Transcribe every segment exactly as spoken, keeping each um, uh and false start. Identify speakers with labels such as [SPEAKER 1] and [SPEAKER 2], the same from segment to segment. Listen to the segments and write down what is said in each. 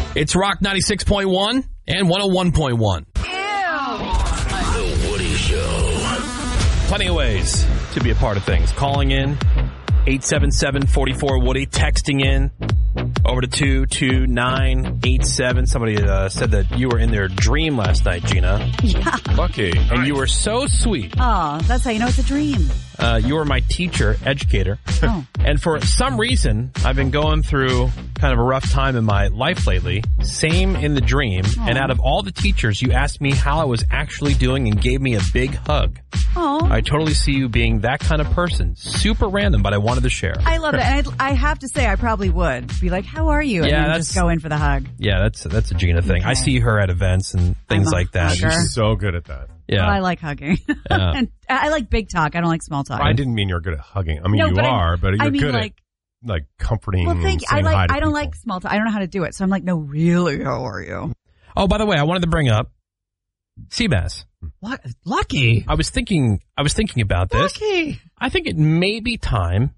[SPEAKER 1] It's Rock ninety-six point one and one oh one point one.
[SPEAKER 2] The Woody Show.
[SPEAKER 1] Plenty of ways to be a part of things. Calling in, eight seven seven, four four, Woody. Texting in, over to two two nine eight seven. Somebody uh, said that you were in their dream last night, Gina.
[SPEAKER 3] Yeah.
[SPEAKER 1] Lucky. And nice. You were so sweet.
[SPEAKER 3] Oh, that's how you know it's a dream.
[SPEAKER 1] Uh, you were my teacher, educator.
[SPEAKER 3] Oh.
[SPEAKER 1] And for some reason, I've been going through kind of a rough time in my life lately. Same in the dream. Oh. And out of all the teachers, you asked me how I was actually doing and gave me a big hug.
[SPEAKER 3] Oh.
[SPEAKER 1] I totally see you being that kind of person. Super random, but I wanted to share.
[SPEAKER 3] I love it. And I, I have to say, I probably would be like, how are you? And
[SPEAKER 1] yeah,
[SPEAKER 3] then just go in for the hug.
[SPEAKER 1] Yeah, that's that's a Gina thing. Okay. I see her at events and things like that.
[SPEAKER 4] Hugger. She's so good at that.
[SPEAKER 1] Yeah.
[SPEAKER 3] Well, I like hugging.
[SPEAKER 1] Yeah.
[SPEAKER 3] And I like big talk. I don't like small talk.
[SPEAKER 4] I didn't mean you're good at hugging. I mean,
[SPEAKER 3] no,
[SPEAKER 4] you
[SPEAKER 3] but
[SPEAKER 4] are,
[SPEAKER 3] I,
[SPEAKER 4] but you're
[SPEAKER 3] I mean,
[SPEAKER 4] good
[SPEAKER 3] like,
[SPEAKER 4] at like comforting.
[SPEAKER 3] Well, thank you. I like. I don't
[SPEAKER 4] people.
[SPEAKER 3] like small talk. I don't know how to do it. So I'm like, no, really, how are you?
[SPEAKER 1] Oh, by the way, I wanted to bring up Seabass.
[SPEAKER 5] Lucky.
[SPEAKER 1] I was thinking. I was thinking about this.
[SPEAKER 5] Lucky.
[SPEAKER 1] I think it may be time,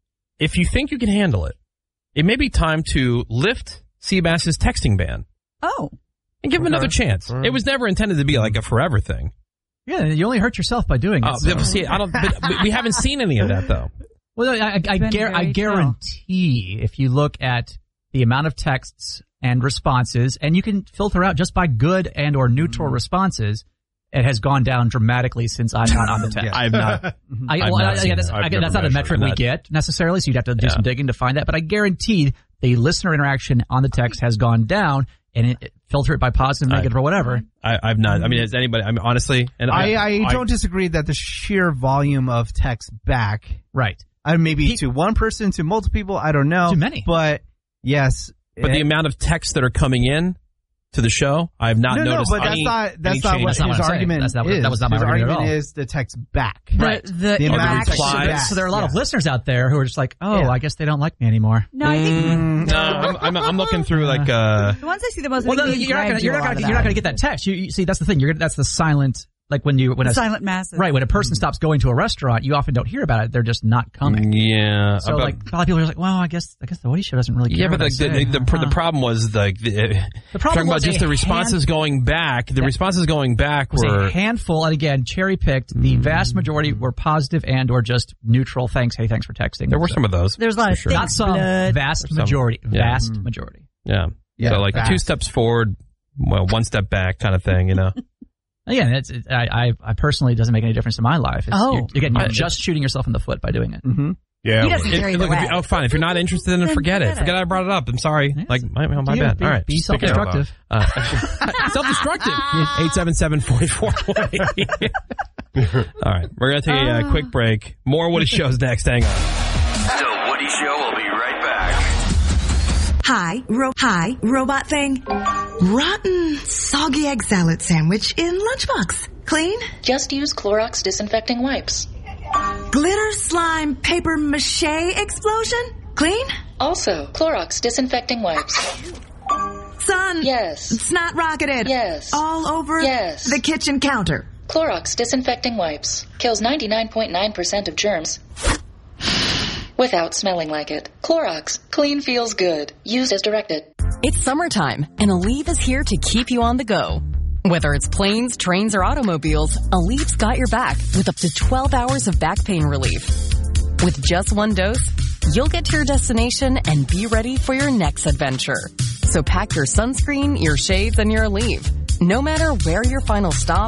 [SPEAKER 1] if you think you can handle it, it may be time to lift Seabass's texting ban.
[SPEAKER 3] Oh.
[SPEAKER 1] And give him
[SPEAKER 4] Okay.
[SPEAKER 1] another chance.
[SPEAKER 4] Right.
[SPEAKER 1] It was never intended to be like a forever thing.
[SPEAKER 5] Yeah, you only hurt yourself by doing it.
[SPEAKER 1] Uh,
[SPEAKER 5] so.
[SPEAKER 1] see, I don't. But we haven't seen any of that though.
[SPEAKER 5] Well, I, I, I,
[SPEAKER 3] been
[SPEAKER 5] gar- I
[SPEAKER 3] very
[SPEAKER 5] guarantee if you look at the amount of texts and responses, and you can filter out just by good and or neutral
[SPEAKER 1] Mm.
[SPEAKER 5] responses, it has gone down dramatically since I'm not on the text.
[SPEAKER 1] I've not.
[SPEAKER 5] I,
[SPEAKER 1] I've
[SPEAKER 5] well,
[SPEAKER 1] not
[SPEAKER 5] I,
[SPEAKER 1] seen
[SPEAKER 5] yeah, that's,
[SPEAKER 4] that.
[SPEAKER 5] I,
[SPEAKER 4] I've
[SPEAKER 5] that's
[SPEAKER 4] never
[SPEAKER 5] not a
[SPEAKER 4] measured
[SPEAKER 5] metric we
[SPEAKER 1] that.
[SPEAKER 5] get necessarily, so you'd have to do
[SPEAKER 1] Yeah.
[SPEAKER 5] some digging to find that. But I guarantee the listener interaction on the text has gone down, and it, it filter it by positive, negative, or whatever.
[SPEAKER 1] I, I've not. I mean, has anybody? I mean, honestly, and
[SPEAKER 6] I, I don't disagree that the sheer volume of text back,
[SPEAKER 5] Right.
[SPEAKER 6] uh, maybe
[SPEAKER 5] He-
[SPEAKER 6] to one person, to multiple people, I don't know.
[SPEAKER 5] Too many.
[SPEAKER 6] But yes.
[SPEAKER 1] But the
[SPEAKER 6] it-
[SPEAKER 1] amount of texts that are coming in to the show, I have not
[SPEAKER 6] no, no,
[SPEAKER 1] noticed.
[SPEAKER 6] but that's
[SPEAKER 1] any,
[SPEAKER 6] not
[SPEAKER 1] any
[SPEAKER 6] that's not what
[SPEAKER 1] change.
[SPEAKER 5] That's not
[SPEAKER 6] his
[SPEAKER 5] what I'm saying.
[SPEAKER 6] argument
[SPEAKER 5] That's not what-
[SPEAKER 6] is.
[SPEAKER 5] that was not my
[SPEAKER 6] his
[SPEAKER 5] argument at
[SPEAKER 6] argument
[SPEAKER 5] all.
[SPEAKER 6] is the text back.
[SPEAKER 3] The,
[SPEAKER 5] Right.
[SPEAKER 3] the,
[SPEAKER 6] The amount
[SPEAKER 3] interaction.
[SPEAKER 6] of
[SPEAKER 1] replies.
[SPEAKER 6] back.
[SPEAKER 5] So there are a lot of
[SPEAKER 6] Yeah.
[SPEAKER 5] listeners out there who are just like, oh,
[SPEAKER 6] Yeah.
[SPEAKER 5] I guess they don't like me anymore.
[SPEAKER 3] No, I think
[SPEAKER 1] Mm, no, I'm, I'm, I'm looking through like. Uh,
[SPEAKER 3] the ones I see the most.
[SPEAKER 5] Well,
[SPEAKER 3] I
[SPEAKER 5] no,
[SPEAKER 3] think
[SPEAKER 5] you're not
[SPEAKER 3] Greg
[SPEAKER 5] gonna,
[SPEAKER 3] do
[SPEAKER 5] you're
[SPEAKER 3] a
[SPEAKER 5] not
[SPEAKER 3] lot
[SPEAKER 5] gonna,
[SPEAKER 3] of
[SPEAKER 5] you're not
[SPEAKER 3] that.
[SPEAKER 5] gonna get that text. You, you see, that's the thing. You're gonna, that's the silent, like when you when
[SPEAKER 3] The
[SPEAKER 5] a
[SPEAKER 3] silent masses.
[SPEAKER 5] right when a person stops going to a restaurant, you often don't hear about it. They're just not coming.
[SPEAKER 1] yeah.
[SPEAKER 5] So
[SPEAKER 1] but-
[SPEAKER 5] like a lot of people are just like, well, I guess I guess the Woody Show doesn't really care.
[SPEAKER 1] Yeah, but
[SPEAKER 5] what I
[SPEAKER 1] like the,
[SPEAKER 5] say.
[SPEAKER 1] the, the,
[SPEAKER 5] Huh.
[SPEAKER 1] the problem was like the,
[SPEAKER 5] The problem
[SPEAKER 1] talking about
[SPEAKER 5] was
[SPEAKER 1] just
[SPEAKER 5] a
[SPEAKER 1] the responses
[SPEAKER 5] hand-
[SPEAKER 1] going back. The
[SPEAKER 5] Yeah.
[SPEAKER 1] responses going back
[SPEAKER 5] was
[SPEAKER 1] were
[SPEAKER 5] a handful, and again, cherry picked. The vast majority were positive and or just neutral. Thanks, hey, thanks for texting.
[SPEAKER 1] there were
[SPEAKER 5] So-
[SPEAKER 1] some of those.
[SPEAKER 3] There's a lot
[SPEAKER 1] for
[SPEAKER 3] of
[SPEAKER 1] sure.
[SPEAKER 3] things.
[SPEAKER 5] not some
[SPEAKER 3] blood.
[SPEAKER 5] vast
[SPEAKER 1] Some-
[SPEAKER 5] majority,
[SPEAKER 1] yeah.
[SPEAKER 5] vast majority.
[SPEAKER 1] Yeah.
[SPEAKER 6] Yeah,
[SPEAKER 1] so like
[SPEAKER 6] fast.
[SPEAKER 1] two steps forward, well, one step back kind of thing, you know.
[SPEAKER 5] Again, it's it, I, I I personally it doesn't make any difference in my life. It's,
[SPEAKER 3] Oh.
[SPEAKER 5] you're, again, you're
[SPEAKER 1] I-
[SPEAKER 5] just shooting yourself in the foot by doing it.
[SPEAKER 6] Mm-hmm.
[SPEAKER 4] Yeah.
[SPEAKER 3] He
[SPEAKER 4] well,
[SPEAKER 3] doesn't care
[SPEAKER 1] If-
[SPEAKER 3] either
[SPEAKER 1] look, if
[SPEAKER 3] way.
[SPEAKER 1] you- oh, fine. If you're not interested, then
[SPEAKER 3] Then
[SPEAKER 1] forget it.
[SPEAKER 3] forget it.
[SPEAKER 1] Forget I brought it up. I'm sorry.
[SPEAKER 5] Yes.
[SPEAKER 1] Like, my, my
[SPEAKER 5] You
[SPEAKER 1] bad.
[SPEAKER 5] be,
[SPEAKER 1] All right.
[SPEAKER 5] Be
[SPEAKER 4] Speaking of,
[SPEAKER 5] self-destructive.
[SPEAKER 1] Uh, self-destructive. eight seven seven, four four one eight. All right. We're going to take a uh, quick break. More Woody Shows next. Hang on.
[SPEAKER 2] The Woody Show will be right back.
[SPEAKER 7] Hi, ro- hi, robot thing. Rotten, soggy egg salad sandwich in lunchbox. Clean?
[SPEAKER 8] Just use Clorox disinfecting wipes.
[SPEAKER 7] Glitter slime paper mache explosion? Clean?
[SPEAKER 8] Also, Clorox disinfecting wipes.
[SPEAKER 7] Sun?
[SPEAKER 8] Yes.
[SPEAKER 7] Snot rocketed?
[SPEAKER 8] Yes.
[SPEAKER 7] All over
[SPEAKER 8] Yes.
[SPEAKER 7] the kitchen counter?
[SPEAKER 8] Clorox disinfecting wipes kills ninety-nine point nine percent of germs without smelling like it. Clorox, clean feels good. Used as directed.
[SPEAKER 9] It's summertime, and Aleve is here to keep you on the go. Whether it's planes, trains, or automobiles, Aleve's got your back with up to twelve hours of back pain relief. With just one dose, you'll get to your destination and be ready for your next adventure. So pack your sunscreen, your shades, and your Aleve. No matter where your final stop,